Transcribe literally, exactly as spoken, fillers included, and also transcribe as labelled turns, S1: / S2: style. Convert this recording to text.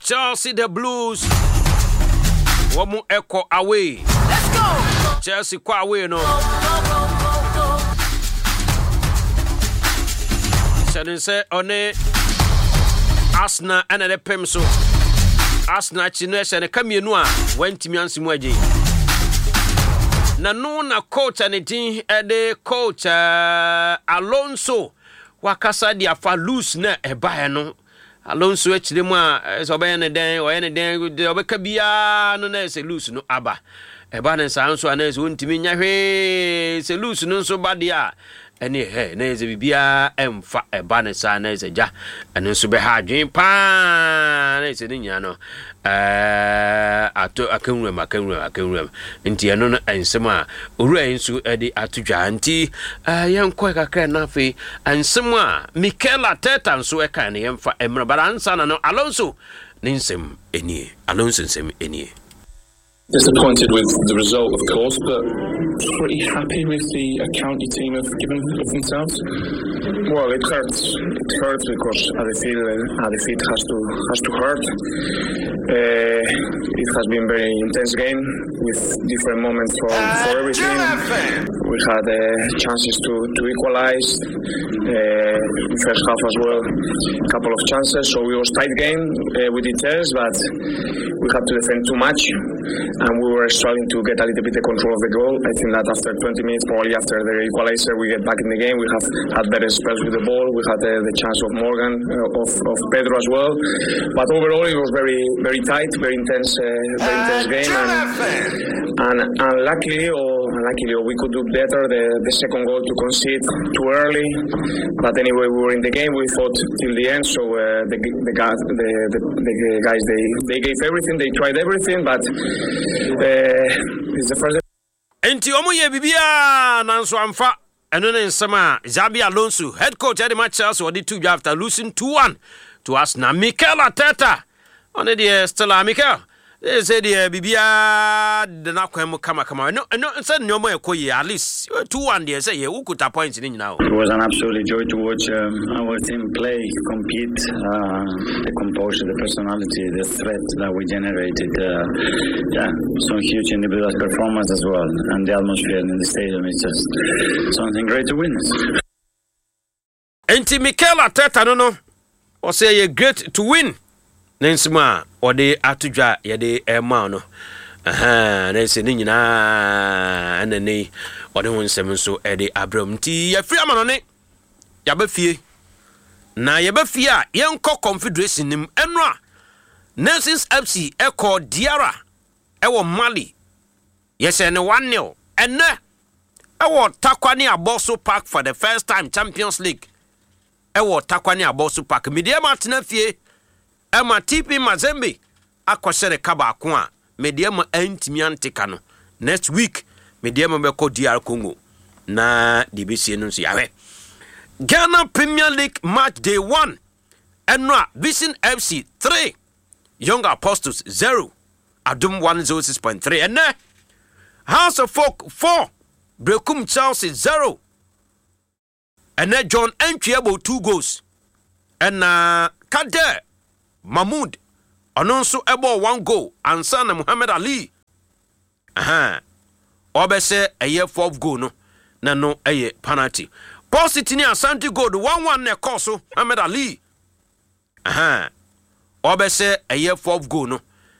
S1: Chelsea the Blues. Womu echo away.
S2: Let's go.
S1: Chelsea kwa away no. Said say one Arsenal and the Pemso. Arsenal chino se ne kamienu a wantimi ansimu agye. Na no na coach anything e de coach uh, Alonso wakasa dia fa loose na e bae no. Alonso echire mu a so be ne den o ye ne den obeka bia no na se loose no aba. E ba ne sa nso ana se wantimi nya hwe se loose no nso ba dia ene he na ze bibia emfa e ba ne sa na ze ja ene nso be ha adwen pa na ze nya no eh ato akanwura makanwura akanwura nti eno no ensem a owura ensu e di atodwa nti eh yenkɔ kakra na fe ensem a Mikel Arteta nso e kan ne yemfa emra balansa na no Alonso ninsem enie Alonso nsem enie.
S3: Disappointed with the result, of course, but pretty happy with the account your team have given of themselves. Well, it hurts. It hurts because how they feel, how they feel has to has to hurt. Uh, it has been a very intense game with different moments for, for everything. We had uh, chances to to equalize uh, in first half as well. A couple of chances, so it was tight game uh, with details, but we had to defend too much. And we were struggling to get a little bit of control of the goal. I think that after twenty minutes, probably after the equalizer, we get back in the game. We have had better spells with the ball. We had uh, the chance of Morgan, uh, of, of Pedro as well. But overall, it was very, very tight, very intense, uh, very intense game. And, and, and luckily, or unluckily, or we could do better. The, the second goal to concede too early. But anyway, we were in the game. We fought till the end. So uh, the the guys, the, the, the guys, they they gave everything. They tried everything, but. Uh, it's the first.
S1: Enti omo ye bibia nanso amfa eno ne nsema Xabi Alonso head coach at the match also did two after losing two one to Arsenal. Mikel Arteta on the Stella Mikel they say the bibia the na kwem kama kama no no say no mo ekoyi at least two one there say ye ukuta points ni now.
S4: It was an absolute joy to watch um, our team play, compete, uh, the composure, the personality, the threat that we generated. Uh, yeah, some huge individual performance as well, and the atmosphere in the stadium is just something great to witness.
S1: Enti Mikel Arteta no no or say ye great to win. Nensima or the atudwa ye de ema no. Aha, nense ni nyina anane or the one seven so e de abram ti ye free ama no ne. Ya ba fie. Na ye ba fie a ye nko confederation nim eno a Nations F C e call Diarra e wo Mali. Ye se ne one nil enne e wo Takwani Abosu Park for the first time Champions League. E wo Takwani Abosu Park media matena fie e ma T P Mazembe akwasere kaba ako a media ma antimi antika no next week media ma be ko D R Congo na D B C no so yawe. Ghana Premier League match day one. Enra Vision F C three. Young Apostles zero. Adum one oh six point three. And House of Folk four. Brekum Chelsea zero. And then John Entry two goals. And uh, Kader Mahmoud Anonso ebo one goal. And son Muhammad Ali. Aha. Obese a year fourth goal no. Na no a year penalty. Paul City ni Asante goal one one ne koso Muhammad Ali. Aha. Obese a year fourth goal no.